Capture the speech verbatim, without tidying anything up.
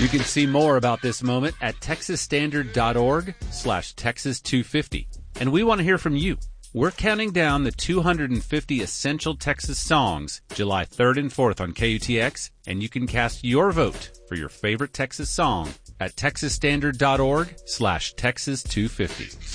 You can see more about this moment at texasstandard.org slash Texas 250. And we want to hear from you. We're counting down the two hundred fifty essential Texas songs July third and fourth on K U T X, and you can cast your vote for your favorite Texas song at texasstandard.org slash Texas 250.